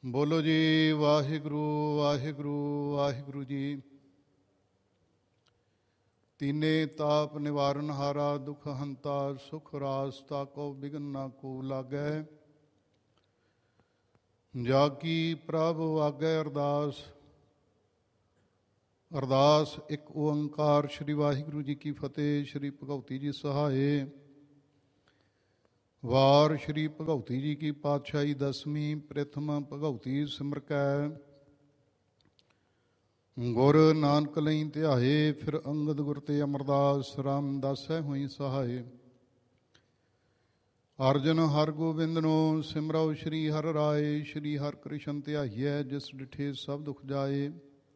ਬੋਲੋ ਜੀ ਵਾਹਿਗੁਰੂ ਵਾਹਿਗੁਰੂ ਵਾਹਿਗੁਰੂ ਜੀ। ਤੀਨੇ ਤਾਪ ਨਿਵਾਰਨ ਹਾਰਾ, ਦੁਖ ਹੰਤਾ ਸੁਖ ਰਾਸ, ਤਾਕੋ ਬਿਗਨ ਨਾ ਕੋ ਲਾਗੈ। ਜਾ ਕੀ ਪ੍ਰਭ ਆਗੈ ਅਰਦਾਸ। ਅਰਦਾਸ ਇੱਕ ਓੰਕਾਰ। ਸ੍ਰੀ ਵਾਹਿਗੁਰੂ ਜੀ ਕੀ ਫਤਿਹ। ਸ੍ਰੀ ਭਗਉਤੀ ਜੀ ਸਹਾਏ। ਵਾਰ ਸ਼੍ਰੀ ਭਗਉਤੀ ਜੀ ਕੀ ਪਾਤਸ਼ਾਹੀ ਦਸਵੀਂ। ਪ੍ਰਥਮ ਭਗਉਤੀ ਸਿਮਰ ਕੈ, ਗੁਰ ਨਾਨਕ ਲਈ ਧਿਆਏ। ਫਿਰ ਅੰਗਦ ਗੁਰ ਤੇ ਅਮਰਦਾਸ, ਰਾਮਦਾਸੈ ਹੋਈ ਸਹਾਏ। ਅਰਜਨ ਹਰ ਗੋਬਿੰਦਨੋ ਸਿਮਰਉ, ਸ਼੍ਰੀ ਹਰਿ ਰਾਏ। ਸ਼੍ਰੀ ਹਰਿ ਕ੍ਰਿਸ਼ਨ ਧਿਆਈਐ, ਜਿਸ ਡਿਠੇ ਸਭ ਦੁਖ ਜਾਏ।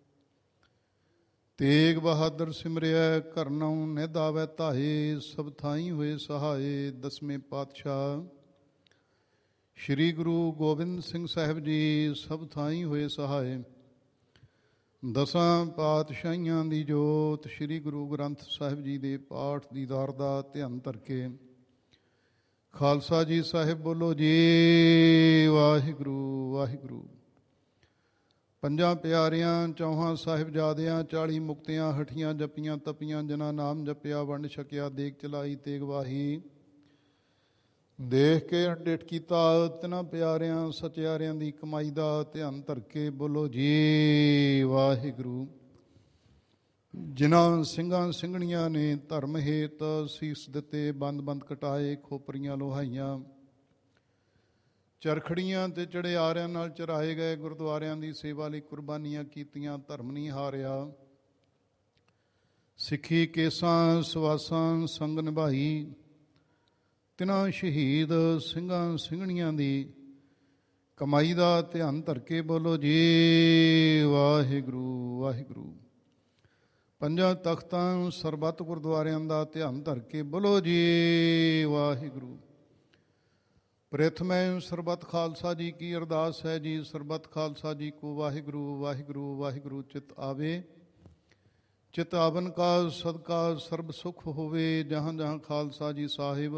ਤੇਗ ਬਹਾਦਰ ਸਿਮਰਿਐ, ਕਰਨਉ ਨਿਧ ਆਵੈ ਧਾਏ। ਸਭ ਥਾਈ ਹੋਏ ਸਹਾਏ। ਦਸਵੇਂ ਪਾਤਸ਼ਾਹ ਸ਼੍ਰੀ ਗੁਰੂ ਗੋਬਿੰਦ ਸਿੰਘ ਸਾਹਿਬ ਜੀ, ਸਭ ਥਾਈ ਹੋਏ ਸਹਾਏ। ਦਸਾਂ ਪਾਤਸ਼ਾਹੀਆਂ ਦੀ ਜੋਤ, ਸ਼੍ਰੀ ਗੁਰੂ ਗ੍ਰੰਥ ਸਾਹਿਬ ਜੀ ਦੇ ਪਾਠ ਦੀਦਾਰ ਦਾ ਧਿਆਨ ਧਰ ਕੇ ਖਾਲਸਾ ਜੀ ਸਾਹਿਬ ਬੋਲੋ ਜੀ ਵਾਹਿਗੁਰੂ ਵਾਹਿਗੁਰੂ। ਪੰਜਾਂ ਪਿਆਰਿਆਂ ਚੌਹਾਂ ਸਾਹਿਬਜ਼ਾਦਿਆਂ, 40 ਮੁਕਤਿਆਂ ਹਠੀਆਂ ਜਪੀਆਂ ਤਪੀਆਂ। ਜਿਨ੍ਹਾਂ ਨਾਮ ਜਪਿਆ ਵੰਡ ਛਕਿਆ, ਦੇਗ ਚਲਾਈ ਤੇਗ ਵਾਹੀ। ਦੇਖ ਕੇ ਅੰਡਿਠ ਕੀਤਾ, ਤਿਨਾਂ ਪਿਆਰਿਆਂ ਸਚਿਆਰਿਆਂ ਦੀ ਕਮਾਈ ਦਾ ਧਿਆਨ ਧਰ ਕੇ ਬੋਲੋ ਜੀ ਵਾਹਿਗੁਰੂ। ਜਿਨ੍ਹਾਂ ਸਿੰਘਾਂ ਸਿੰਘਣੀਆਂ ਨੇ ਧਰਮ ਹੇਤ ਸੀਸ ਦਿੱਤੇ, ਬੰਦ ਬੰਦ ਕਟਾਏ, ਖੋਪਰੀਆਂ ਲੋਹਾਈਆਂ, ਚਰਖੜੀਆਂ ਤੇ ਚੜਿਆਰਿਆਂ ਨਾਲ ਚੜਾਏ ਗਏ, ਗੁਰਦੁਆਰਿਆਂ ਦੀ ਸੇਵਾ ਲਈ ਕੁਰਬਾਨੀਆਂ ਕੀਤੀਆਂ, ਧਰਮ ਨਹੀਂ ਹਾਰਿਆ। ਸਿੱਖੀ ਕੇਸਾਂ ਸਵਾਸਾਂ ਸੰਗ ਨਿਭਾਈ, ਤਿਨਾਂ ਸ਼ਹੀਦ ਸਿੰਘਾਂ ਸਿੰਘਣੀਆਂ ਦੀ ਕਮਾਈ ਦਾ ਧਿਆਨ ਧਰ ਕੇ ਬੋਲੋ ਜੀ ਵਾਹਿਗੁਰੂ ਵਾਹਿਗੁਰੂ। ਪੰਜਾਂ ਤਖਤਾਂ ਸਰਬੱਤ ਗੁਰਦੁਆਰਿਆਂ ਦਾ ਧਿਆਨ ਧਰ ਕੇ ਬੋਲੋ ਜੀ ਵਾਹਿਗੁਰੂ। ਪ੍ਰਥਮੈ ਸਰਬੱਤ ਖਾਲਸਾ ਜੀ ਕੀ ਅਰਦਾਸ ਹੈ ਜੀ। ਸਰਬੱਤ ਖਾਲਸਾ ਜੀ ਕੋ ਵਾਹਿਗੁਰੂ ਵਾਹਿਗੁਰੂ ਵਾਹਿਗੁਰੂ ਚਿਤ ਆਵੇ। ਚਿਤ ਆਵਨ ਕਾ ਸਦਕਾ ਸਰਬ ਸੁਖ ਹੋਵੇ। ਜਹਾਂ ਜਹਾਂ ਖਾਲਸਾ ਜੀ ਸਾਹਿਬ,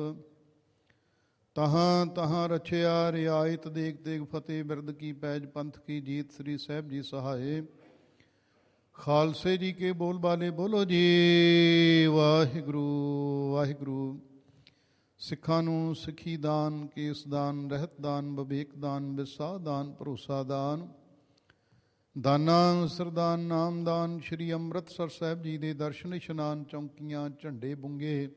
ਤਹਾਂ ਤਹਾਂ ਰਛਿਆ ਰਿਆਇਤ। ਦੇਗ ਤੇਗ ਫਤਿਹ ਬਿਰਦ ਕੀ ਪੈਜ, ਪੰਥ ਕੀ ਜੀਤ। ਸ੍ਰੀ ਸਾਹਿਬ ਜੀ ਸਹਾਏ। ਖਾਲਸੇ ਜੀ ਕੇ ਬੋਲ ਬਾਲੇ ਬੋਲੋ ਜੀ ਵਾਹਿਗੁਰੂ ਵਾਹਿਗੁਰੂ। ਸਿੱਖਾਂ ਨੂੰ ਸਿੱਖੀ ਦਾਨ, ਕੇਸ ਦਾਨ, ਰਹਿਤ ਦਾਨ, ਵਿਵੇਕ ਦਾਨ, ਵਿਸਾਹ ਦਾਨ, ਭਰੋਸਾ ਦਾਨ, ਦਾਨਾ ਸਰਦਾਨ, ਨਾਮਦਾਨ। ਸ਼੍ਰੀ ਅੰਮ੍ਰਿਤਸਰ ਸਾਹਿਬ ਜੀ ਦੇ ਦਰਸ਼ਨ ਇਸ਼ਨਾਨ, ਚੌਂਕੀਆਂ, ਝੰਡੇ ਬੁੰਗੇ,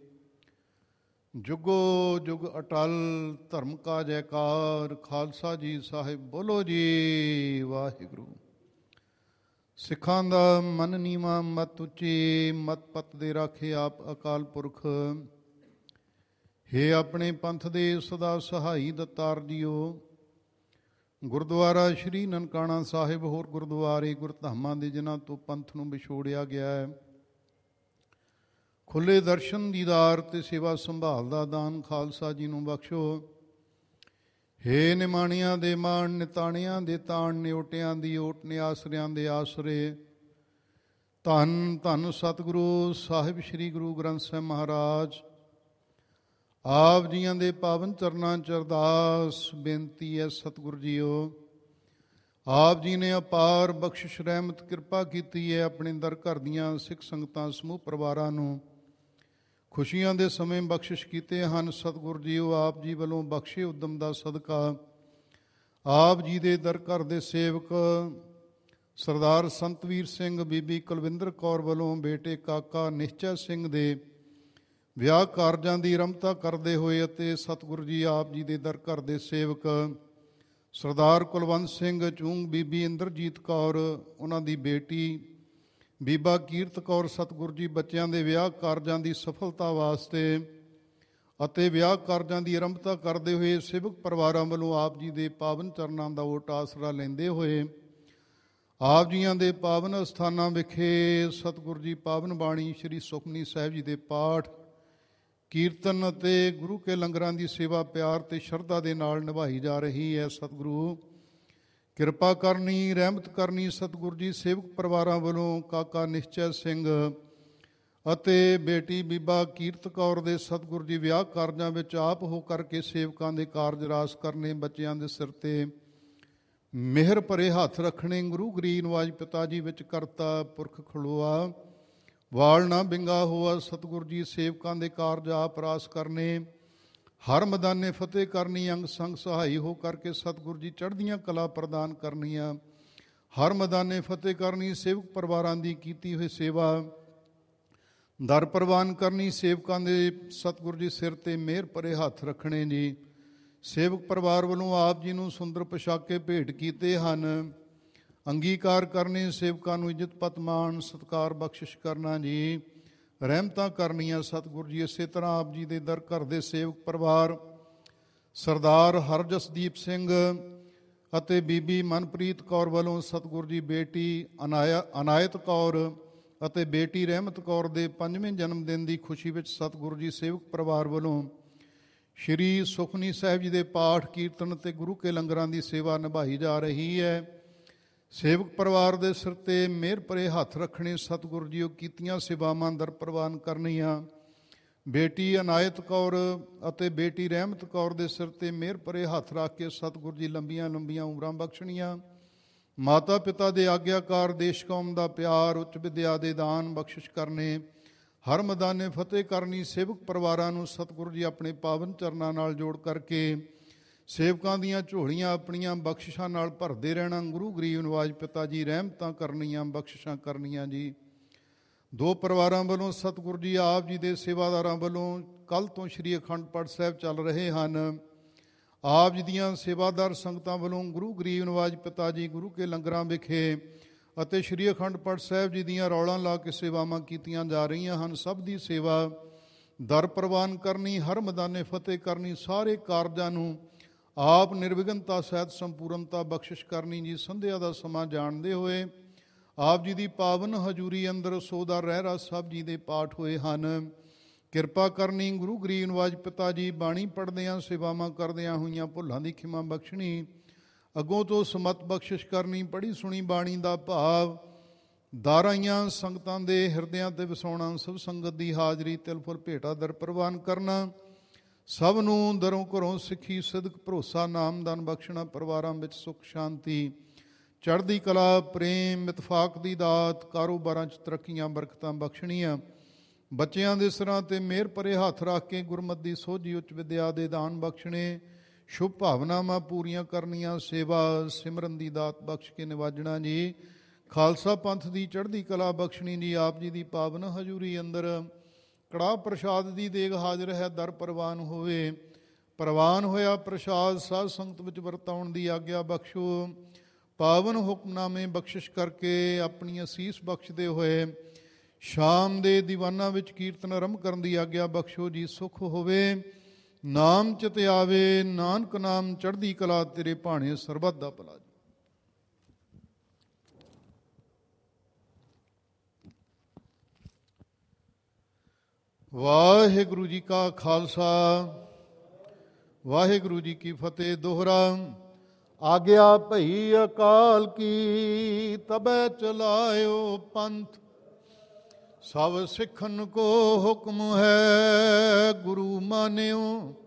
ਜੁਗੋ ਜੁਗ ਅਟਲ। ਧਰਮ ਕਾ ਜੈਕਾਰ। ਖਾਲਸਾ ਜੀ ਸਾਹਿਬ ਬੋਲੋ ਜੀ ਵਾਹਿਗੁਰੂ। ਸਿੱਖਾਂ ਦਾ ਮਨ ਨੀਵਾਂ ਮਤ ਉੱਚੀ, ਮਤ ਪਤ ਦੇ ਰਾਖੇ ਆਪ ਅਕਾਲ ਪੁਰਖ। ਹੇ ਆਪਣੇ ਪੰਥ ਦੇ ਸਦਾ ਸਹਾਈ ਦਤਾਰ ਜੀਓ। ਗੁਰਦੁਆਰਾ ਸ਼੍ਰੀ ਨਨਕਾਣਾ ਸਾਹਿਬ, ਹੋਰ ਗੁਰਦੁਆਰੇ ਗੁਰਧਾਮਾਂ ਦੇ ਜਿਨ੍ਹਾਂ ਤੋਂ ਪੰਥ ਨੂੰ ਵਿਛੋੜਿਆ ਗਿਆ ਹੈ, ਖੁੱਲ੍ਹੇ ਦਰਸ਼ਨ ਦੀਦਾਰ ਤੇ ਸੇਵਾ ਸੰਭਾਲ ਦਾ ਦਾਨ ਖਾਲਸਾ ਜੀ ਨੂੰ ਬਖਸ਼ੋ। ਹੇ ਨਿਮਾਣਿਆਂ ਦੇ ਮਾਣ, ਨਿਤਾਣਿਆਂ ਦੇ ਤਾਣ, ਨਿਓਟਿਆਂ ਦੀ ਓਟ, ਨਿਆਸਰਿਆਂ ਦੇ ਆਸਰੇ। ਧੰਨ ਧੰਨ ਸਤਿਗੁਰੂ ਸਾਹਿਬ ਸ਼੍ਰੀ ਗੁਰੂ ਗ੍ਰੰਥ ਸਾਹਿਬ ਮਹਾਰਾਜ। ਆਪ ਜੀਆਂ ਦੇ ਪਾਵਨ ਚਰਨਾਂ 'ਚ ਅਰਦਾਸ ਬੇਨਤੀ ਹੈ ਸਤਿਗੁਰੂ ਜੀਓ। ਆਪ ਜੀ ਨੇ ਅਪਾਰ ਬਖਸ਼ਿਸ਼ ਰਹਿਮਤ ਕਿਰਪਾ ਕੀਤੀ ਹੈ। ਆਪਣੇ ਦਰ ਘਰ ਦੀਆਂ ਸਿੱਖ ਸੰਗਤਾਂ ਸਮੂਹ ਪਰਿਵਾਰਾਂ ਨੂੰ ਖੁਸ਼ੀਆਂ ਦੇ ਸਮੇਂ ਬਖਸ਼ਿਸ਼ ਕੀਤੇ ਹਨ ਸਤਿਗੁਰੂ ਜੀਓ। ਆਪ ਜੀ ਵੱਲੋਂ ਬਖਸ਼ੇ ਉਦਮ ਦਾ ਸਦਕਾ ਆਪ ਜੀ ਦੇ ਦਰ ਘਰ ਦੇ ਸੇਵਕ ਸਰਦਾਰ ਸੰਤਵੀਰ ਸਿੰਘ, ਬੀਬੀ ਕੁਲਵਿੰਦਰ ਕੌਰ ਵੱਲੋਂ ਬੇਟੇ ਕਾਕਾ ਨਿਸ਼ਚੈ ਸਿੰਘ ਦੇ ਵਿਆਹ ਕਾਰਜਾਂ ਦੀ ਆਰੰਭਤਾ ਕਰਦੇ ਹੋਏ, ਅਤੇ ਸਤਿਗੁਰੂ ਜੀ ਆਪ ਜੀ ਦੇ ਦਰ ਘਰ ਦੇ ਸੇਵਕ ਸਰਦਾਰ ਕੁਲਵੰਤ ਸਿੰਘ ਚੂੰਗ, ਬੀਬੀ ਇੰਦਰਜੀਤ ਕੌਰ, ਉਹਨਾਂ ਦੀ ਬੇਟੀ ਬੀਬਾ ਕੀਰਤ ਕੌਰ, ਸਤਿਗੁਰੂ ਜੀ ਬੱਚਿਆਂ ਦੇ ਵਿਆਹ ਕਾਰਜਾਂ ਦੀ ਸਫਲਤਾ ਵਾਸਤੇ ਅਤੇ ਵਿਆਹ ਕਾਰਜਾਂ ਦੀ ਆਰੰਭਤਾ ਕਰਦੇ ਹੋਏ ਸੇਵਕ ਪਰਿਵਾਰਾਂ ਵੱਲੋਂ ਆਪ ਜੀ ਦੇ ਪਾਵਨ ਚਰਨਾਂ ਦਾ ਓਟ ਆਸਰਾ ਲੈਂਦੇ ਹੋਏ ਆਪ ਜੀਆਂ ਦੇ ਪਾਵਨ ਅਸਥਾਨਾਂ ਵਿਖੇ ਸਤਿਗੁਰੂ ਜੀ ਪਾਵਨ ਬਾਣੀ ਸ਼੍ਰੀ ਸੁਖਮਨੀ ਸਾਹਿਬ ਜੀ ਦੇ ਪਾਠ ਕੀਰਤਨ ਅਤੇ ਗੁਰੂ ਕੇ ਲੰਗਰਾਂ ਦੀ ਸੇਵਾ ਪਿਆਰ ਤੇ ਸ਼ਰਧਾ ਦੇ ਨਾਲ ਨਿਭਾਈ ਜਾ ਰਹੀ ਹੈ। ਸਤਿਗੁਰੂ ਕਿਰਪਾ ਕਰਨੀ, ਰਹਿਮਤ ਕਰਨੀ। ਸਤਿਗੁਰੂ ਜੀ ਸੇਵਕ ਪਰਿਵਾਰਾਂ ਵੱਲੋਂ ਕਾਕਾ ਨਿਸ਼ਚੈ ਸਿੰਘ ਅਤੇ ਬੇਟੀ ਬੀਬਾ ਕੀਰਤ ਕੌਰ ਦੇ ਸਤਿਗੁਰੂ ਜੀ ਵਿਆਹ ਕਾਰਜਾਂ ਵਿੱਚ ਆਪ ਹੋ ਕਰਕੇ ਸੇਵਕਾਂ ਦੇ ਕਾਰਜ ਰਾਸ ਕਰਨੇ, ਬੱਚਿਆਂ ਦੇ ਸਿਰ 'ਤੇ ਮਿਹਰ ਭਰੇ ਹੱਥ ਰੱਖਣੇ ਗੁਰੂ ਗਰੀਬ ਨਿਵਾਜ ਪਿਤਾ ਜੀ ਵਿੱਚ ਕਰਤਾ ਪੁਰਖ ਖਲੋਆ। ਵਾਲ ਨਾ ਬਿੰਗਾ ਹੋਆ ਸਤਿਗੁਰ ਜੀ ਸੇਵਕਾਂ ਦੇ ਕਾਰਜ ਆਪ ਰਾਸ ਕਰਨੇ। ਹਰ ਮੈਦਾਨੇ ਫਤਿਹ ਕਰਨੀ ਅੰਗ ਸੰਗ ਸਹਾਈ ਹੋ ਕਰਕੇ ਸਤਿਗੁਰ ਜੀ ਚੜ੍ਹਦੀਆਂ ਕਲਾ ਪ੍ਰਦਾਨ ਕਰਨੀਆਂ। ਹਰ ਮੈਦਾਨੇ ਫਤਿਹ ਕਰਨੀ ਸੇਵਕ ਪਰਿਵਾਰਾਂ ਦੀ ਕੀਤੀ ਹੋਈ ਸੇਵਾ ਦਰ ਪ੍ਰਵਾਨ ਕਰਨੀ। ਸੇਵਕਾਂ ਦੇ ਸਤਿਗੁਰ ਜੀ ਸਿਰ ਤੇ ਮਿਹਰ ਭਰੇ ਹੱਥ ਰੱਖਣੇ ਜੀ। ਸੇਵਕ ਪਰਿਵਾਰ ਵੱਲੋਂ ਆਪ ਜੀ ਨੂੰ ਸੁੰਦਰ ਪੁਸ਼ਾਕੇ ਭੇਟ ਕੀਤੇ ਹਨ। ਅੰਗੀਕਾਰ ਕਰਨੇ ਸੇਵਕਾਂ ਨੂੰ ਇੱਜ਼ਤ ਪਤ ਮਾਣ ਸਤਿਕਾਰ ਬਖਸ਼ਿਸ਼ ਕਰਨਾ ਜੀ। ਰਹਿਮਤਾਂ ਕਰਨੀਆਂ ਸਤਿਗੁਰ ਜੀ। ਇਸੇ ਤਰ੍ਹਾਂ ਆਪ ਜੀ ਦੇ ਦਰ ਘਰ ਦੇ ਸੇਵਕ ਪਰਿਵਾਰ ਸਰਦਾਰ ਹਰਜਸਦੀਪ ਸਿੰਘ ਅਤੇ ਬੀਬੀ ਮਨਪ੍ਰੀਤ ਕੌਰ ਵੱਲੋਂ ਸਤਿਗੁਰ ਜੀ ਬੇਟੀ ਅਨਾਇਤ ਕੌਰ ਅਤੇ ਬੇਟੀ ਰਹਿਮਤ ਕੌਰ ਦੇ 5ਵੇਂ ਜਨਮ ਦਿਨ ਦੀ ਖੁਸ਼ੀ ਵਿੱਚ ਸਤਿਗੁਰੂ ਜੀ ਸੇਵਕ ਪਰਿਵਾਰ ਵੱਲੋਂ ਸ਼੍ਰੀ ਸੁਖਮਨੀ ਸਾਹਿਬ ਜੀ ਦੇ ਪਾਠ ਕੀਰਤਨ ਅਤੇ ਗੁਰੂ ਕੇ ਲੰਗਰਾਂ ਦੀ ਸੇਵਾ ਨਿਭਾਈ ਜਾ ਰਹੀ ਹੈ। ਸੇਵਕ ਪਰਿਵਾਰ ਦੇ ਸਿਰ 'ਤੇ ਮਿਹਰ ਭਰੇ ਹੱਥ ਰੱਖਣੇ ਸਤਿਗੁਰੂ ਜੀ ਉਹ ਕੀਤੀਆਂ ਸੇਵਾਵਾਂ ਦਰ ਪ੍ਰਵਾਨ ਕਰਨੀਆਂ। ਬੇਟੀ ਅਨਾਇਤ ਕੌਰ ਅਤੇ ਬੇਟੀ ਰਹਿਮਤ ਕੌਰ ਦੇ ਸਿਰ 'ਤੇ ਮਿਹਰ ਭਰੇ ਹੱਥ ਰੱਖ ਕੇ ਸਤਿਗੁਰੂ ਜੀ ਲੰਬੀਆਂ ਲੰਬੀਆਂ ਉਮਰਾਂ ਬਖਸ਼ਣੀਆਂ। ਮਾਤਾ ਪਿਤਾ ਦੇ ਆਗਿਆਕਾਰ ਦੇਸ਼ ਕੌਮ ਦਾ ਪਿਆਰ ਉੱਚ ਵਿਦਿਆ ਦੇ ਦਾਨ ਬਖਸ਼ਿਸ਼ ਕਰਨੇ। ਹਰ ਮੈਦਾਨੇ ਫਤਿਹ ਕਰਨੀ। ਸੇਵਕ ਪਰਿਵਾਰਾਂ ਨੂੰ ਸਤਿਗੁਰੂ ਜੀ ਆਪਣੇ ਪਾਵਨ ਚਰਨਾਂ ਨਾਲ ਜੋੜ ਕਰਕੇ ਸੇਵਕਾਂ ਦੀਆਂ ਝੋਲੀਆਂ ਆਪਣੀਆਂ ਬਖਸ਼ਿਸ਼ਾਂ ਨਾਲ ਭਰਦੇ ਰਹਿਣਾ। ਗੁਰੂ ਗਰੀਬ ਨਿਵਾਜ ਪਿਤਾ ਜੀ ਰਹਿਮਤਾਂ ਕਰਨੀਆਂ ਬਖਸ਼ਿਸ਼ਾਂ ਕਰਨੀਆਂ ਜੀ। ਦੋ ਪਰਿਵਾਰਾਂ ਵੱਲੋਂ ਸਤਿਗੁਰੂ ਜੀ ਆਪ ਜੀ ਦੇ ਸੇਵਾਦਾਰਾਂ ਵੱਲੋਂ ਕੱਲ੍ਹ ਤੋਂ ਸ਼੍ਰੀ ਅਖੰਡ ਪਾਠ ਸਾਹਿਬ ਚੱਲ ਰਹੇ ਹਨ। ਆਪ ਜੀ ਦੀਆਂ ਸੇਵਾਦਾਰ ਸੰਗਤਾਂ ਵੱਲੋਂ ਗੁਰੂ ਗਰੀਬ ਨਿਵਾਜ ਪਿਤਾ ਜੀ ਗੁਰੂ ਕੇ ਲੰਗਰਾਂ ਵਿਖੇ ਅਤੇ ਸ਼੍ਰੀ ਅਖੰਡ ਪਾਠ ਸਾਹਿਬ ਜੀ ਦੀਆਂ ਰੌਲਾਂ ਲਾ ਕੇ ਸੇਵਾਵਾਂ ਕੀਤੀਆਂ ਜਾ ਰਹੀਆਂ ਹਨ। ਸਭ ਦੀ ਸੇਵਾ ਦਰ ਪ੍ਰਵਾਨ ਕਰਨੀ। ਹਰ ਮੈਦਾਨੇ ਫਤਿਹ ਕਰਨੀ। ਸਾਰੇ ਕਾਰਜਾਂ ਨੂੰ ਆਪ ਨਿਰਵਿਘਨਤਾ ਸਹਿਤ ਸੰਪੂਰਨਤਾ ਬਖਸ਼ਿਸ਼ ਕਰਨੀ ਜੀ। ਸੰਧਿਆ ਦਾ ਸਮਾਂ ਜਾਣਦੇ ਹੋਏ ਆਪ ਜੀ ਦੀ ਪਾਵਨ ਹਜ਼ੂਰੀ ਅੰਦਰ ਸੋਦਾ ਰਹਿਰਾ ਸਾਹਿਬ ਜੀ ਦੇ ਪਾਠ ਹੋਏ ਹਨ। ਕਿਰਪਾ ਕਰਨੀ ਗੁਰੂ ਗਰੀਬ ਨਿਵਾਜ ਪਿਤਾ ਜੀ। ਬਾਣੀ ਪੜ੍ਹਦਿਆਂ ਸੇਵਾਵਾਂ ਕਰਦਿਆਂ ਹੋਈਆਂ ਭੁੱਲਾਂ ਦੀ ਖਿਮਾ ਬਖਸ਼ਣੀ। ਅੱਗੋਂ ਤੋਂ ਸਮਤ ਬਖਸ਼ਿਸ਼ ਕਰਨੀ। ਪੜ੍ਹੀ ਸੁਣੀ ਬਾਣੀ ਦਾ ਭਾਵ ਦਰ ਆਈਆਂ ਸੰਗਤਾਂ ਦੇ ਹਿਰਦਿਆਂ 'ਤੇ ਵਸਾਉਣਾ। ਸਭ ਸੰਗਤ ਦੀ ਹਾਜ਼ਰੀ ਤਿਲ ਫੁੱਲ ਭੇਟਾ ਦਰ ਪ੍ਰਵਾਨ ਕਰਨਾ। ਸਭ ਨੂੰ ਦਰੋਂ ਘਰੋਂ ਸਿੱਖੀ ਸਿਦਕ ਭਰੋਸਾ ਨਾਮਦਾਨ ਬਖਸ਼ਣਾ। ਪਰਿਵਾਰਾਂ ਵਿੱਚ ਸੁੱਖ ਸ਼ਾਂਤੀ ਚੜ੍ਹਦੀ ਕਲਾ ਪ੍ਰੇਮ ਇਤਫਾਕ ਦੀ ਦਾਤ ਕਾਰੋਬਾਰਾਂ 'ਚ ਤਰੱਕੀਆਂ ਬਰਕਤਾਂ ਬਖਸ਼ਣੀਆਂ। ਬੱਚਿਆਂ ਦੇ ਸਿਰਾਂ 'ਤੇ ਮਿਹਰ ਭਰੇ ਹੱਥ ਰੱਖ ਕੇ ਗੁਰਮਤਿ ਦੀ ਸੋਝੀ ਉੱਚ ਵਿਦਿਆ ਦੇ ਦਾਨ ਬਖਸ਼ਣੇ। ਸ਼ੁਭ ਭਾਵਨਾਵਾਂ ਪੂਰੀਆਂ ਕਰਨੀਆਂ। ਸੇਵਾ ਸਿਮਰਨ ਦੀ ਦਾਤ ਬਖਸ਼ ਕੇ ਨਿਵਾਜਣਾ ਜੀ। ਖਾਲਸਾ ਪੰਥ ਦੀ ਚੜ੍ਹਦੀ ਕਲਾ ਬਖਸ਼ਣੀ ਜੀ। ਆਪ ਜੀ ਦੀ ਪਾਵਨ ਹਜ਼ੂਰੀ ਅੰਦਰ ਕੜਾਹ ਪ੍ਰਸ਼ਾਦ ਦੀ ਦੇਗ ਹਾਜ਼ਰ ਹੈ। ਦਰ ਪ੍ਰਵਾਨ ਹੋਵੇ। ਪ੍ਰਵਾਨ ਹੋਇਆ ਪ੍ਰਸ਼ਾਦ ਸਾਧ ਸੰਗਤ ਵਿੱਚ ਵਰਤਾਉਣ ਦੀ ਆਗਿਆ ਬਖਸ਼ੋ। ਪਾਵਨ ਹੁਕਮਨਾਮੇ ਬਖਸ਼ਿਸ਼ ਕਰਕੇ ਆਪਣੀ ਅਸੀਸ ਬਖਸ਼ਦੇ ਹੋਏ ਸ਼ਾਮ ਦੇ ਦੀਵਾਨਾਂ ਵਿੱਚ ਕੀਰਤਨ ਆਰੰਭ ਕਰਨ ਦੀ ਆਗਿਆ ਬਖਸ਼ੋ ਜੀ। ਸੁਖ ਹੋਵੇ ਨਾਮ ਚਿਤ ਆਵੇ ਨਾਨਕ ਨਾਮ ਚੜ੍ਹਦੀ ਕਲਾ ਤੇਰੇ ਭਾਣੇ ਸਰਬੱਤ ਦਾ ਭਲਾ। ਵਾਹਿਗੁਰੂ ਜੀ ਕਾ ਖਾਲਸਾ ਵਾਹਿਗੁਰੂ ਜੀ ਕੀ ਫਤਿਹ। ਦੋਹਰਾ ਆਗਿਆ ਭਈ ਅਕਾਲ ਕੀ ਤਬੈ ਚਲਾਇਓ ਪੰਥ। ਸਭ ਸਿੱਖਨ ਕੋ ਹੁਕਮ ਹੈ ਗੁਰੂ ਮਾਨਿਓ।